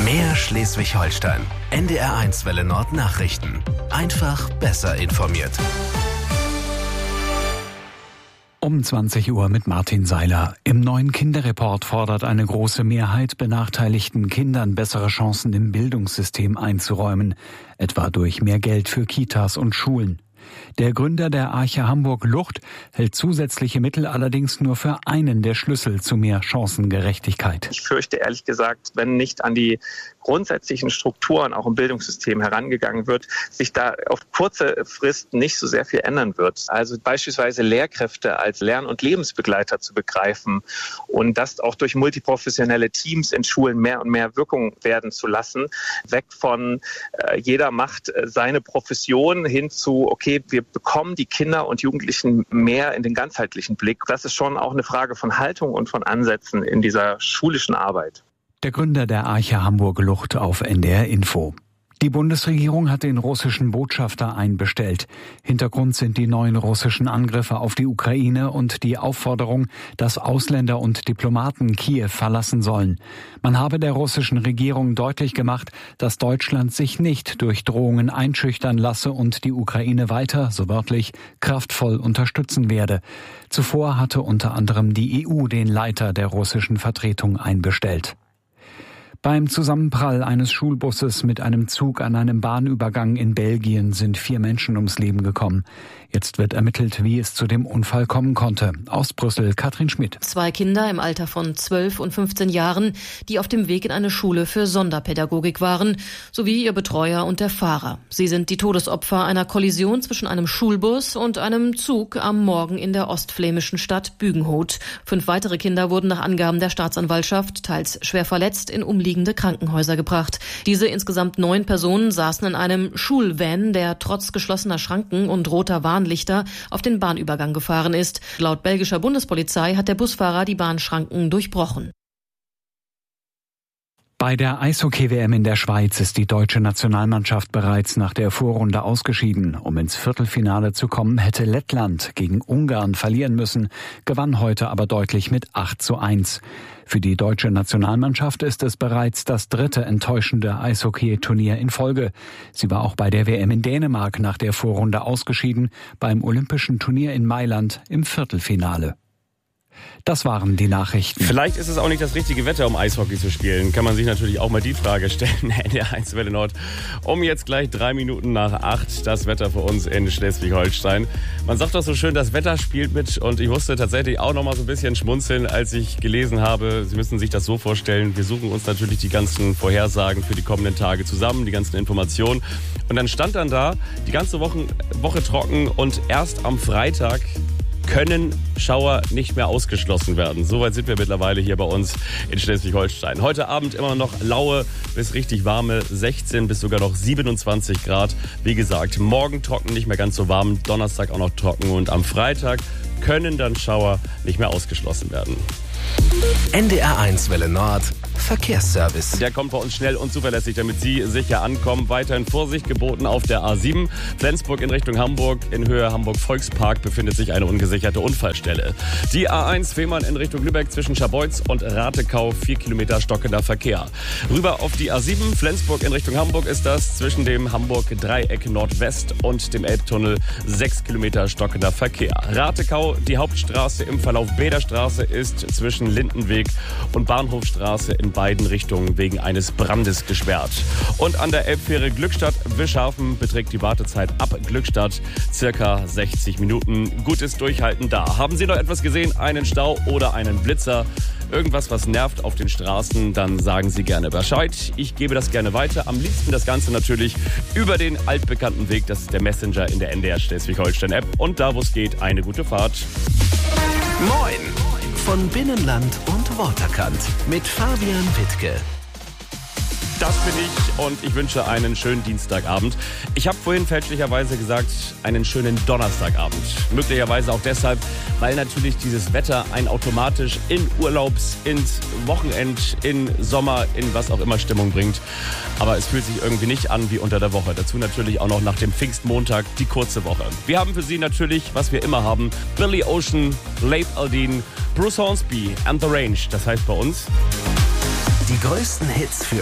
Mehr Schleswig-Holstein. NDR1 Welle Nord Nachrichten. Einfach besser informiert. Um 20 Uhr mit Martin Seiler. Im neuen Kinderreport fordert eine große Mehrheit, benachteiligten Kindern bessere Chancen im Bildungssystem einzuräumen, etwa durch mehr Geld für Kitas und Schulen. Der Gründer der Arche Hamburg-Lucht hält zusätzliche Mittel allerdings nur für einen der Schlüssel zu mehr Chancengerechtigkeit. Ich fürchte ehrlich gesagt, wenn nicht an die grundsätzlichen Strukturen auch im Bildungssystem herangegangen wird, sich da auf kurze Frist nicht so sehr viel ändern wird. Also beispielsweise Lehrkräfte als Lern- und Lebensbegleiter zu begreifen und das auch durch multiprofessionelle Teams in Schulen mehr und mehr Wirkung werden zu lassen. Weg von jeder macht seine Profession hin zu, okay, wir bekommen die Kinder und Jugendlichen mehr in den ganzheitlichen Blick. Das ist schon auch eine Frage von Haltung und von Ansätzen in dieser schulischen Arbeit. Der Gründer der Arche Hamburg-Lucht auf NDR Info. Die Bundesregierung hat den russischen Botschafter einbestellt. Hintergrund sind die neuen russischen Angriffe auf die Ukraine und die Aufforderung, dass Ausländer und Diplomaten Kiew verlassen sollen. Man habe der russischen Regierung deutlich gemacht, dass Deutschland sich nicht durch Drohungen einschüchtern lasse und die Ukraine weiter, so wörtlich, kraftvoll unterstützen werde. Zuvor hatte unter anderem die EU den Leiter der russischen Vertretung einbestellt. Beim Zusammenprall eines Schulbusses mit einem Zug an einem Bahnübergang in Belgien sind 4 Menschen ums Leben gekommen. Jetzt wird ermittelt, wie es zu dem Unfall kommen konnte. Aus Brüssel, Katrin Schmidt. 2 Kinder im Alter von 12 und 15 Jahren, die auf dem Weg in eine Schule für Sonderpädagogik waren, sowie ihr Betreuer und der Fahrer. Sie sind die Todesopfer einer Kollision zwischen einem Schulbus und einem Zug am Morgen in der ostflämischen Stadt Bügenhout. 5 weitere Kinder wurden nach Angaben der Staatsanwaltschaft teils schwer verletzt in umliegende Krankenhäuser gebracht. Diese insgesamt 9 Personen saßen in einem Schulvan, der trotz geschlossener Schranken und roter Warnlichter auf den Bahnübergang gefahren ist. Laut belgischer Bundespolizei hat der Busfahrer die Bahnschranken durchbrochen. Bei der Eishockey-WM in der Schweiz ist die deutsche Nationalmannschaft bereits nach der Vorrunde ausgeschieden. Um ins Viertelfinale zu kommen, hätte Lettland gegen Ungarn verlieren müssen, gewann heute aber deutlich mit 8:1. Für die deutsche Nationalmannschaft ist es bereits das 3. enttäuschende Eishockey-Turnier in Folge. Sie war auch bei der WM in Dänemark nach der Vorrunde ausgeschieden, beim Olympischen Turnier in Mailand im Viertelfinale. Das waren die Nachrichten. Vielleicht ist es auch nicht das richtige Wetter, um Eishockey zu spielen. Kann man sich natürlich auch mal die Frage stellen. NDR1 Welle Nord. Um jetzt gleich 3 Minuten nach 8 das Wetter für uns in Schleswig-Holstein. Man sagt doch so schön, das Wetter spielt mit. Und ich musste tatsächlich auch noch mal so ein bisschen schmunzeln, als ich gelesen habe. Sie müssen sich das so vorstellen. Wir suchen uns natürlich die ganzen Vorhersagen für die kommenden Tage zusammen, die ganzen Informationen. Und dann stand dann da, die ganze Woche trocken und erst am Freitag können Schauer nicht mehr ausgeschlossen werden. Soweit sind wir mittlerweile hier bei uns in Schleswig-Holstein. Heute Abend immer noch laue bis richtig warme 16 bis sogar noch 27 Grad. Wie gesagt, morgen trocken, nicht mehr ganz so warm, Donnerstag auch noch trocken und am Freitag können dann Schauer nicht mehr ausgeschlossen werden. NDR1 Welle Nord Verkehrsservice. Der kommt bei uns schnell und zuverlässig, damit Sie sicher ankommen. Weiterhin Vorsicht geboten auf der A7. Flensburg in Richtung Hamburg. In Höhe Hamburg-Volkspark befindet sich eine ungesicherte Unfallstelle. Die A1 Fehmarn in Richtung Lübeck zwischen Scharbeutz und Ratekau. 4 Kilometer stockender Verkehr. Rüber auf die A7. Flensburg in Richtung Hamburg ist das zwischen dem Hamburg-Dreieck Nordwest und dem Elbtunnel. 6 Kilometer stockender Verkehr. Ratekau, die Hauptstraße im Verlauf Bäderstraße, ist zwischen Lindenweg und Bahnhofstraße in beiden Richtungen wegen eines Brandes gesperrt. Und an der Elbfähre Glückstadt-Wischhafen beträgt die Wartezeit ab Glückstadt circa 60 Minuten. Gutes Durchhalten da. Haben Sie noch etwas gesehen? Einen Stau oder einen Blitzer? Irgendwas, was nervt auf den Straßen, dann sagen Sie gerne Bescheid. Ich gebe das gerne weiter. Am liebsten das Ganze natürlich über den altbekannten Weg. Das ist der Messenger in der NDR Schleswig-Holstein-App. Und da, wo es geht, eine gute Fahrt. Moin von Binnenland und Waterkant mit Fabian Wittke. Das bin ich und ich wünsche einen schönen Dienstagabend. Ich habe vorhin fälschlicherweise gesagt, einen schönen Donnerstagabend. Möglicherweise auch deshalb, weil natürlich dieses Wetter einen automatisch in Urlaubs-, ins Wochenend-, in Sommer-, in was auch immer Stimmung bringt. Aber es fühlt sich irgendwie nicht an wie unter der Woche. Dazu natürlich auch noch nach dem Pfingstmontag die kurze Woche. Wir haben für Sie natürlich, was wir immer haben, Billy Ocean, Leif Aldin, Bruce Hornsby and The Range. Das heißt bei uns... Die größten Hits für